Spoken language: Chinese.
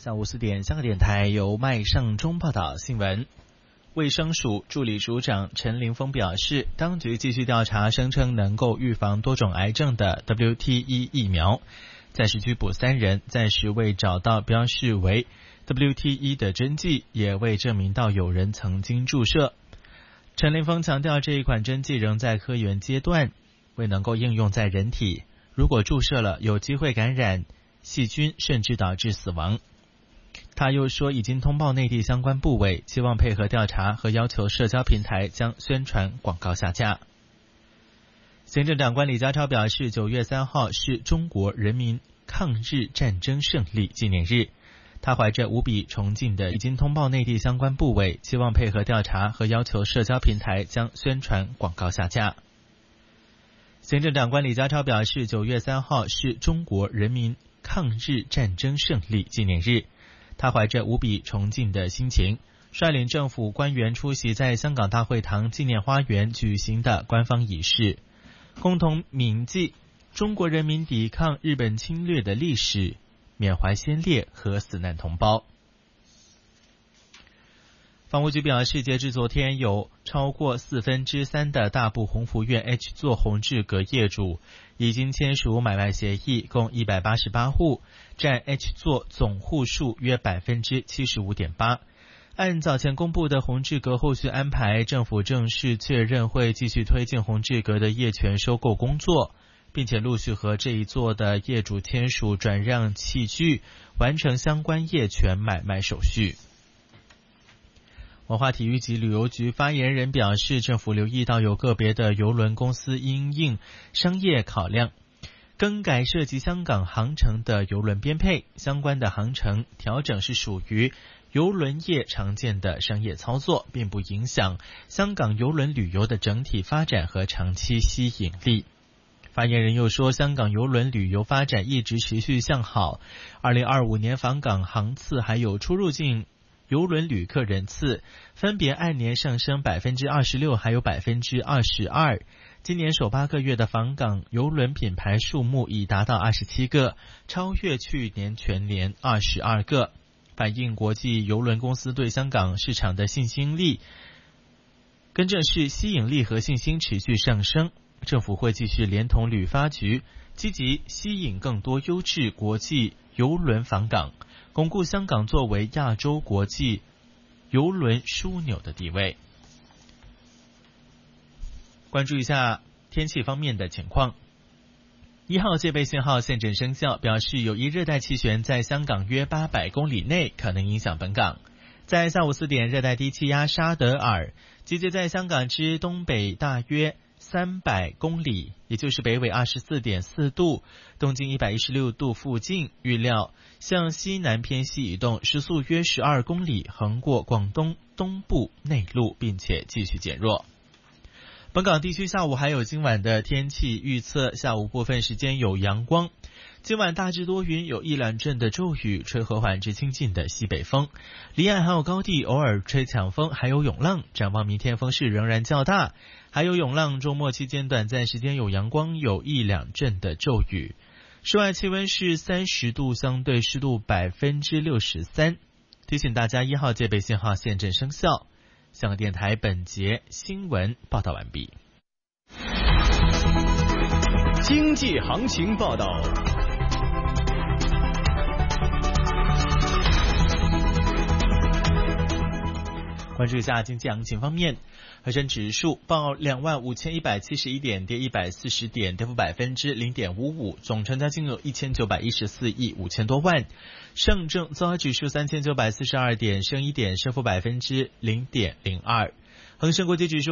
下午4点，香港电台由麦尚中报道新闻。卫生署助理署长陈凌峰表示，当局继续调查声称能够预防多种癌症的 WT1 疫苗，暂时拘捕3人，暂时未找到标示为 WT1 的针剂，也未证明到有人曾经注射。陈凌峰强调，这一款针剂仍在科研阶段，未能够应用在人体，如果注射了，有机会感染细菌，甚至导致死亡。他又说，已经通报内地相关部委，希望配合调查和要求社交平台将宣传广告下架。行政长官李家超表示，9月3号是中国人民抗日战争胜利纪念日。他怀着无比崇敬的已经通报内地相关部委，希望配合调查和要求社交平台将宣传广告下架。行政长官李家超表示，9月3号是中国人民抗日战争胜利纪念日。他怀着无比崇敬的心情，率领政府官员出席在香港大会堂纪念花园举行的官方仪式，共同铭记中国人民抵抗日本侵略的历史，缅怀先烈和死难同胞。房屋局表示，截至昨天，有超过3/4的大埔鸿福苑 H 座宏志阁业主已经签署买卖协议，共188户，占 H 座总户数约 75.8%。按早前公布的宏志阁后续安排，政府正式确认会继续推进宏志阁的业权收购工作，并且陆续和这一座的业主签署转让契据，完成相关业权买卖手续。文化体育及旅游局发言人表示，政府留意到有个别的邮轮公司因应商业考量，更改涉及香港航程的邮轮编配，相关的航程调整是属于邮轮业常见的商业操作，并不影响香港邮轮旅游的整体发展和长期吸引力。发言人又说，香港邮轮旅游发展一直持续向好，2025年访港航次还有出入境邮轮旅客人次分别按年上升 26% 还有 22%。 今年首8个月的访港邮轮品牌数目已达到27个，超越去年全年22个，反映国际邮轮公司对香港市场的信心力，跟着是吸引力和信心持续上升。政府会继续连同旅发局积极吸引更多优质国际邮轮访港，巩固香港作为亚洲国际邮轮枢纽的地位。关注一下天气方面的情况。1号戒备信号现正生效，表示有一热带气旋在香港约800公里内可能影响本港。在下午4点，热带低气压沙德尔集结在香港之东北大约300公里，也就是北纬24.4度，东经116度附近，预料向西南偏西移动，时速约12公里，横过广东东部内陆，并且继续减弱。本港地区下午还有今晚的天气预测，下午部分时间有阳光，今晚大致多云，有一两阵的骤雨，吹和缓至清劲的西北风，离岸还有高地偶尔吹强风，还有涌浪。展望明天风势仍然较大，还有涌浪，周末期间短暂时间有阳光，有一两阵的骤雨。室外气温是30度，相对湿度 63%。 提醒大家，1号戒备信号现正生效。香港电台本节新闻报道完毕。 经济行情报道。 关注一下经济行情方面，恒生指数报25171点，跌140点，跌幅 0.55%， 总成交金额1914亿5千多万。上证综合指数3942点，升1点，升幅 0.02%。恒生国际指数